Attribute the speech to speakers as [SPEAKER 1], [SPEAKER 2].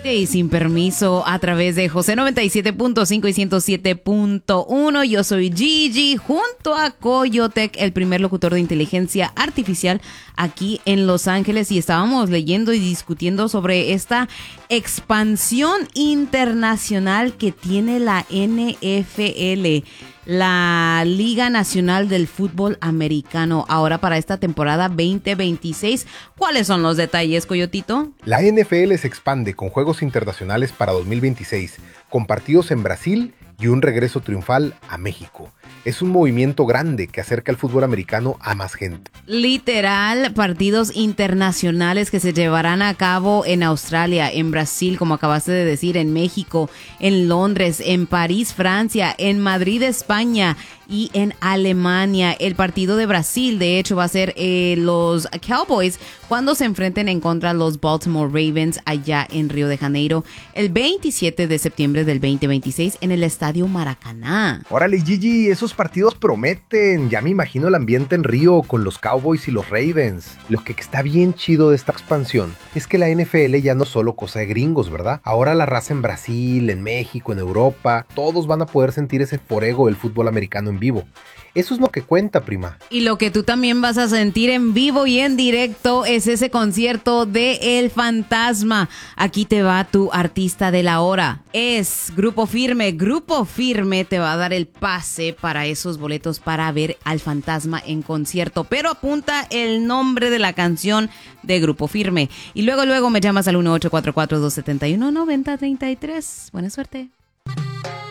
[SPEAKER 1] Y sin permiso a través de José 97.5 y 107.1. Yo soy Gigi junto a Coyotec, el primer locutor de inteligencia artificial aquí en Los Ángeles, y estábamos leyendo y discutiendo sobre esta expansión internacional que tiene la NFL, la Liga Nacional del Fútbol Americano, ahora para esta temporada 2026. ¿Cuáles son los detalles, Coyotito?
[SPEAKER 2] La NFL se expande con juegos internacionales para 2026, con partidos en Brasil y un regreso triunfal a México. Es un movimiento grande que acerca el fútbol americano a más gente.
[SPEAKER 1] Literal, partidos internacionales que se llevarán a cabo en Australia, en Brasil, como acabaste de decir, en México, en Londres, en París, Francia, en Madrid, España y en Alemania. El partido de Brasil, de hecho, va a ser los Cowboys cuando se enfrenten en contra de los Baltimore Ravens allá en Río de Janeiro el 27 de septiembre del 2026 en el Estadio Maracaná.
[SPEAKER 3] Órale, Gigi, esos partidos prometen. Ya me imagino el ambiente en Río con los Cowboys y los Ravens. Lo que está bien chido de esta expansión es que la NFL ya no es solo cosa de gringos, ¿verdad? Ahora la raza en Brasil, en México, en Europa, todos van a poder sentir ese forego del fútbol americano en vivo. Eso es lo que cuenta, prima.
[SPEAKER 1] Y lo que tú también vas a sentir en vivo y en directo es ese concierto de El Fantasma. Aquí te va tu artista de la hora. Es Grupo Firme. Grupo Firme te va a dar el pase para esos boletos para ver al Fantasma en concierto. Pero apunta el nombre de la canción de Grupo Firme. Y luego me llamas al 1844-271-9033. Buena suerte.